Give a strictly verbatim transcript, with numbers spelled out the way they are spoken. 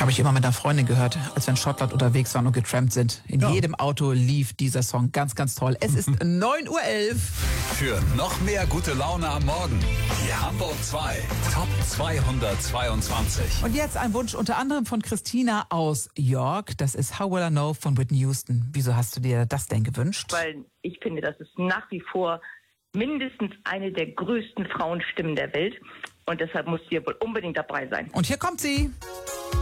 Habe ich immer mit einer Freundin gehört, als wir in Schottland unterwegs waren und getrampt sind. In Ja. jedem Auto lief dieser Song. Ganz, ganz toll. Es ist neun Uhr elf. Für noch mehr gute Laune am Morgen. Die Hamburg zwei Top zweihundertzweiundzwanzig. Und jetzt ein Wunsch unter anderem von Christina aus York. Das ist How Will I Know von Whitney Houston. Wieso hast du dir das denn gewünscht? Weil ich finde, das ist nach wie vor mindestens eine der größten Frauenstimmen der Welt. Und deshalb muss sie wohl unbedingt dabei sein. Und hier kommt sie.